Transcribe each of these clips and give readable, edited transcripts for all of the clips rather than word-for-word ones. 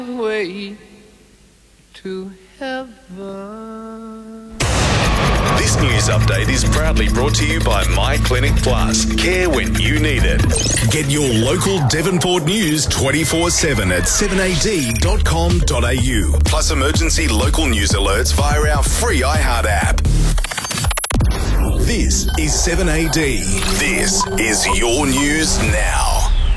way to heaven. This news update is proudly brought to you by My Clinic Plus. Care when you need it. Get your local Devonport news 24/7 at 7ad.com.au. Plus emergency local news alerts via our free iHeart app. This is 7AD. This is your news now.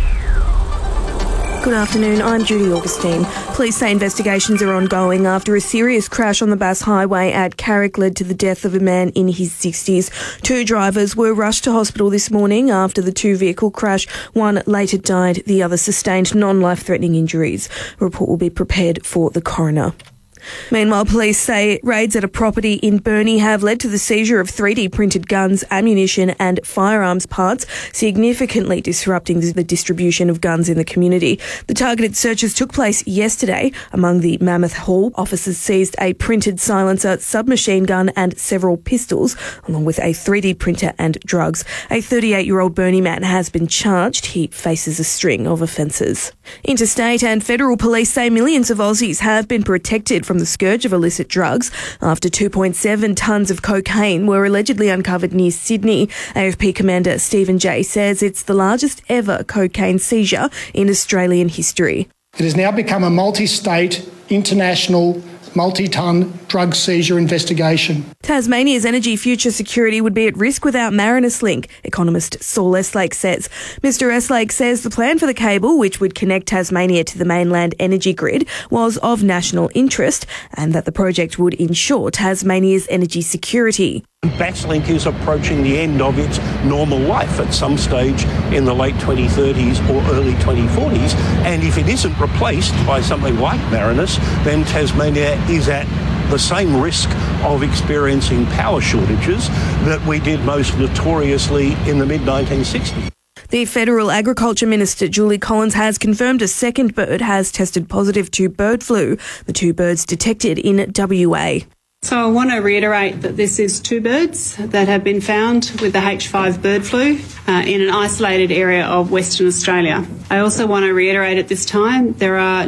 Good afternoon, I'm Judy Augustine. Police say investigations are ongoing after a serious crash on the Bass Highway at Carrick led to the death of a man in his 60s. Two drivers were rushed to hospital this morning after the two-vehicle crash. One later died, the other sustained non-life-threatening injuries. A report will be prepared for the coroner. Meanwhile, police say raids at a property in Burnie have led to the seizure of 3D printed guns, ammunition and firearms parts, significantly disrupting the distribution of guns in the community. The targeted searches took place yesterday. Among the Mammoth Hall, officers seized a printed silencer, submachine gun and several pistols, along with a 3D printer and drugs. A 38-year-old Burnie man has been charged. He faces a string of offences. Interstate and federal police say millions of Aussies have been protected from the scourge of illicit drugs after 2.7 tonnes of cocaine were allegedly uncovered near Sydney. AFP Commander Stephen Jay says it's the largest ever cocaine seizure in Australian history. It has now become a multi-state, international, multi-ton drug seizure investigation. Tasmania's energy future security would be at risk without Marinus Link, economist Saul Eslake says. Mr Eslake says the plan for the cable, which would connect Tasmania to the mainland energy grid, was of national interest and that the project would ensure Tasmania's energy security. Basslink is approaching the end of its normal life at some stage in the late 2030s or early 2040s, and if it isn't replaced by something like Marinus, then Tasmania is at the same risk of experiencing power shortages that we did most notoriously in the mid-1960s. The Federal Agriculture Minister, Julie Collins, has confirmed a second bird has tested positive to bird flu, the two birds detected in WA. So I want to reiterate that this is two birds that have been found with the H5 bird flu in an isolated area of Western Australia. I also want to reiterate at this time there are